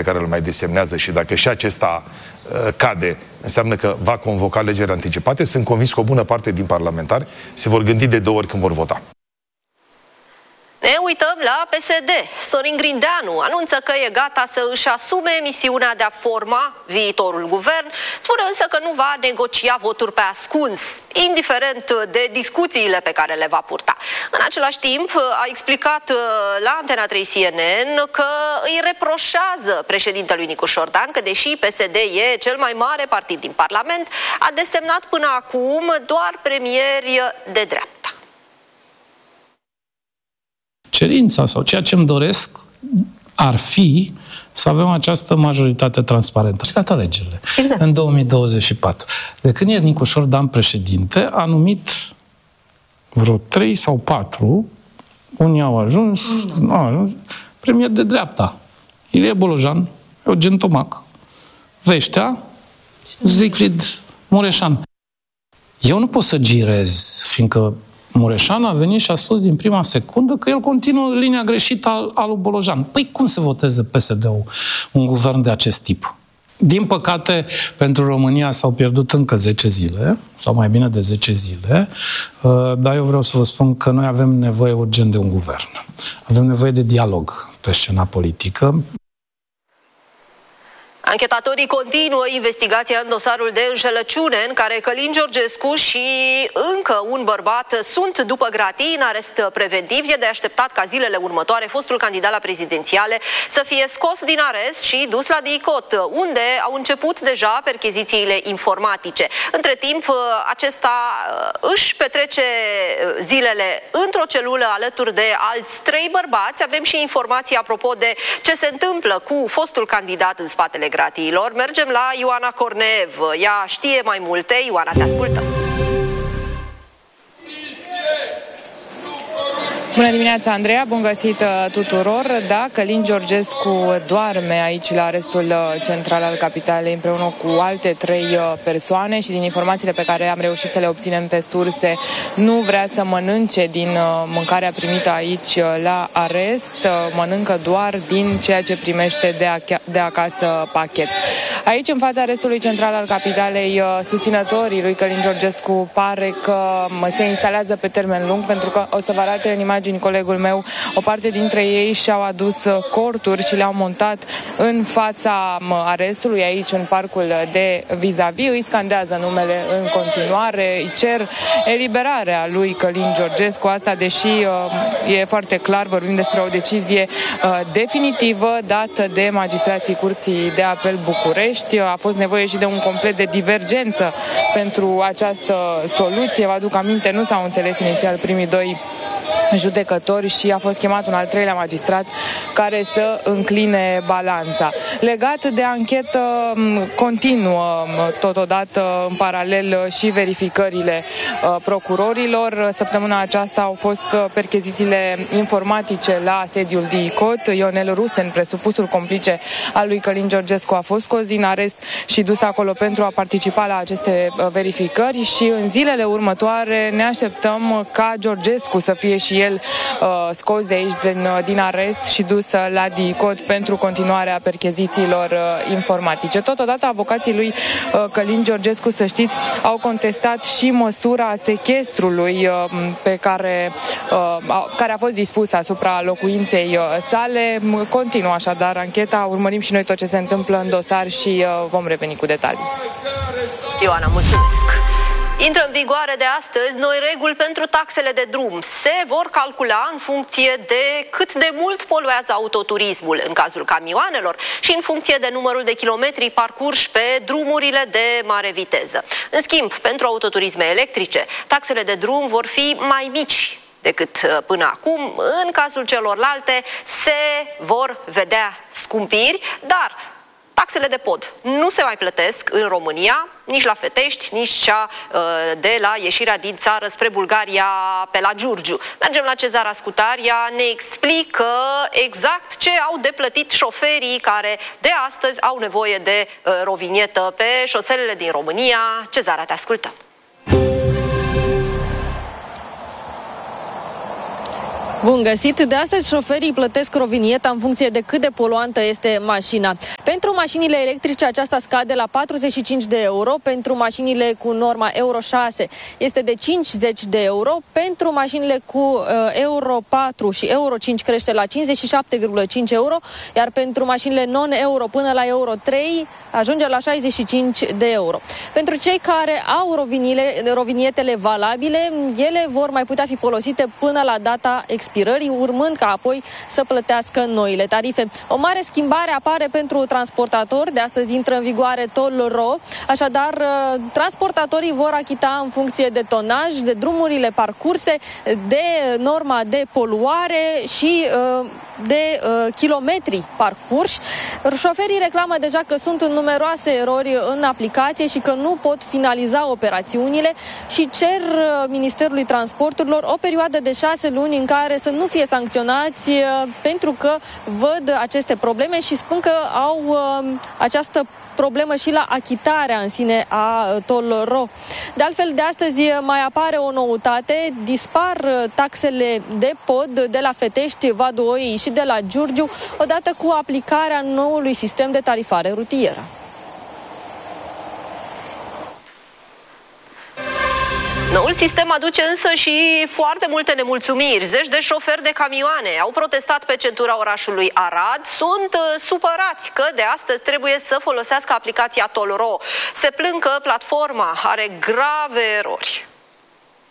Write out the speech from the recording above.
care îl mai desemnează și dacă și acesta cade, înseamnă că va convoca alegeri anticipate. Sunt convins că o bună parte din parlamentari se vor gândi de 2 ori când vor vota. Ne uităm la PSD. Sorin Grindeanu anunță că e gata să își asume misiunea de a forma viitorul guvern, spune însă că nu va negocia voturi pe ascuns, indiferent de discuțiile pe care le va purta. În același timp, a explicat la Antena 3 CNN că îi reproșează președintelui Nicu Șordan că, deși PSD e cel mai mare partid din Parlament, a desemnat până acum doar premieri de dreapta. Cerința sau ceea ce îmi doresc ar fi să avem această majoritate transparentă. Și toate alegerile. Exact. În 2024. De când e Nicu Șordan președinte, a numit vreo 3 sau 4, unii au ajuns, premier de dreapta. Ilie Bolojan, Eugen Tomac, Veștea, Siegfried Mureșan. Eu nu pot să girez, fiindcă Mureșan a venit și a spus din prima secundă că el continuă linia greșită al lui Bolojan. Păi cum se voteze PSD-ul un guvern de acest tip? Din păcate, pentru România s-au pierdut încă 10 zile, sau mai bine de 10 zile, dar eu vreau să vă spun că noi avem nevoie urgent de un guvern. Avem nevoie de dialog pe scena politică. Anchetatorii continuă investigația în dosarul de înșelăciune în care Călin Georgescu și încă un bărbat sunt după gratii în arest preventiv. E de așteptat ca zilele următoare fostul candidat la prezidențiale să fie scos din arest și dus la DICOT, unde au început deja perchezițiile informatice. Între timp, acesta își petrece zilele într-o celulă alături de alți 3 bărbați. Avem și informații apropo de ce se întâmplă cu fostul candidat în spatele gratiilor. Mergem la Ioana Corneev. Ea știe mai multe. Ioana, te ascultăm. Bună dimineața, Andreea, bun găsit tuturor. Da, Călin Georgescu doarme aici la arestul central al capitalei împreună cu alte 3 persoane și din informațiile pe care am reușit să le obținem pe surse, nu vrea să mănânce din mâncarea primită aici la arest, mănâncă doar din ceea ce primește de acasă pachet. Aici, în fața arestului central al capitalei, susținătorii lui Călin Georgescu pare că se instalează pe termen lung, pentru că o să vă arate în imagini colegul meu, o parte dintre ei și-au adus corturi și le-au montat în fața arestului, aici în parcul de vis-a-vis, îi scandează numele în continuare, îi cer eliberarea lui Călin Georgescu, asta deși e foarte clar, vorbim despre o decizie definitivă dată de magistrații Curții de Apel București. A fost nevoie și de un complet de divergență pentru această soluție. Vă aduc aminte, nu s-au înțeles inițial primii 2 judecători și a fost chemat un al 3-lea magistrat care să încline balanța. Legat de anchetă, continuă totodată în paralel și verificările procurorilor. Săptămâna aceasta au fost perchezițiile informatice la sediul DICOT. Ionel Rusen, presupusul complice al lui Călin Georgescu, a fost scos din arest și dus acolo pentru a participa la aceste verificări și în zilele următoare ne așteptăm ca Georgescu să fie și el scos de aici din arest și dus la DICOT pentru continuarea perchezițiilor informatice. Totodată, avocații lui Călin Georgescu, să știți, au contestat și măsura sechestrului care a fost dispusă asupra locuinței sale. Continuă așadar ancheta, urmărim și noi tot ce se întâmplă în dosar și vom reveni cu detalii. Ioana, mulțumesc! Intră în vigoare de astăzi noi reguli pentru taxele de drum. Se vor calcula în funcție de cât de mult poluează autoturismul în cazul camioanelor și în funcție de numărul de kilometri parcurși pe drumurile de mare viteză. În schimb, pentru autoturisme electrice, taxele de drum vor fi mai mici decât până acum. În cazul celorlalte se vor vedea scumpiri, dar taxele de pod nu se mai plătesc în România, nici la Fetești, nici cea de la ieșirea din țară spre Bulgaria pe la Giurgiu. Mergem la Cezara Scutaria, ne explică exact ce au de plătit șoferii care de astăzi au nevoie de rovinietă pe șoselele din România. Cezara, te ascultăm! Bun găsit! De astăzi șoferii plătesc rovinieta în funcție de cât de poluantă este mașina. Pentru mașinile electrice aceasta scade la 45 de euro, pentru mașinile cu norma Euro 6 este de 50 de euro, pentru mașinile cu Euro 4 și Euro 5 crește la 57,5 euro, iar pentru mașinile non-euro până la Euro 3 ajunge la 65 de euro. Pentru cei care au rovinietele valabile, ele vor mai putea fi folosite până la data expirării, urmând ca apoi să plătească noile tarife. O mare schimbare apare pentru transportatori. De astăzi intră în vigoare toll RO, așadar transportatorii vor achita în funcție de tonaj, de drumurile parcurse, de norma de poluare și de kilometri parcurși. Șoferii reclamă deja că sunt numeroase erori în aplicație și că nu pot finaliza operațiunile și cer Ministerului Transporturilor o perioadă de 6 luni în care să nu fie sancționați pentru că văd aceste probleme și spun că au această problemă și la achitarea în sine a toll RO. De altfel, de astăzi mai apare o noutate. Dispar taxele de pod de la Fetești, Vadul Oii și de la Giurgiu, odată cu aplicarea noului sistem de tarifare rutieră. Noul sistem aduce însă și foarte multe nemulțumiri. Zeci de șoferi de camioane au protestat pe centura orașului Arad. Sunt supărați că de astăzi trebuie să folosească aplicația toll RO. Se plâng că platforma are grave erori.